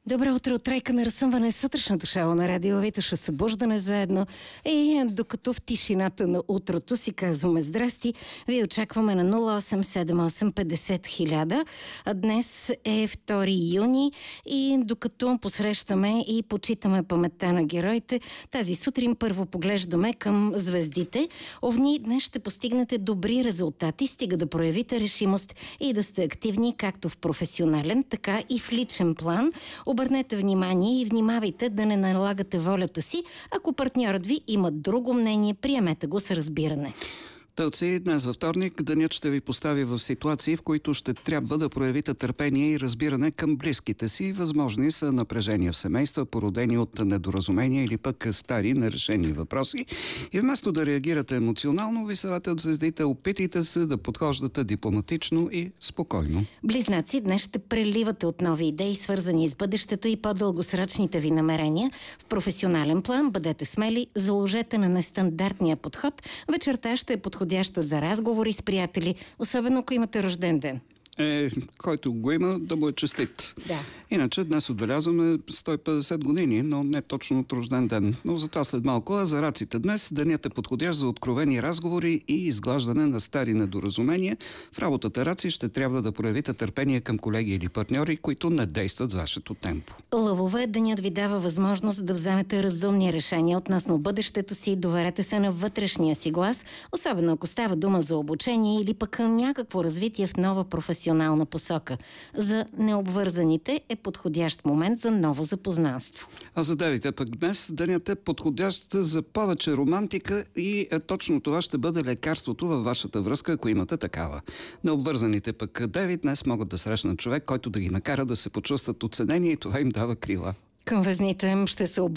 Добро утро от Трайка на разсъмване, сутрешното шоу на Радио Витоша, събуждане заедно. И докато в тишината на утрото си казваме здрасти, ви очакваме на 0878 50 000. Днес е 2 юни и докато посрещаме и почитаме паметта на героите, тази сутрин първо поглеждаме към звездите. Овни, днес ще постигнете добри резултати, стига да проявите решимост и да сте активни както в професионален, така и в личен план. Обърнете внимание и внимавайте да не налагате волята си. Ако партньорът ви има друго мнение, приемете го с разбиране. Тълци, днес във вторник денят ще ви постави в ситуации, в които ще трябва да проявите търпение и разбиране към близките си. Възможни са напрежения в семейства, породени от недоразумения или пък стари нерешени въпроси. И вместо да реагирате емоционално, ви съветват звездите, опитайте се да подхождате дипломатично и спокойно. Близнаци, днес ще преливате от нови идеи, свързани с бъдещето и по-дългосрочните ви намерения. В професионален план бъдете смели, заложете на нестандартния подход. Вечерта ще е подходяща за разговори с приятели, особено ако имате рожден ден. Който го има, да му е честит. Да. Иначе днес отбелязваме 150 години, но не точно от рожден ден. Но за това след малко. А за раците днес денят е подходящ за откровени разговори и изглаждане на стари недоразумения. В работата раци ще трябва да проявите търпение към колеги или партньори, които не действат за вашето темпо. Лъвове, денят ви дава възможност да вземете разумни решения относно бъдещето си, доверете се на вътрешния си глас, особено ако става дума за обучение или пък някакво развитие в нова професионална посока. За необвързаните е подходящ момент за ново запознанство. А за девите пък днес денят е подходящ за повече романтика и точно това ще бъде лекарството във вашата връзка, ако имате такава. Необвързаните пък деви днес могат да срещнат човек, който да ги накара да се почувстват оценени и това им дава крила. Към везните ще се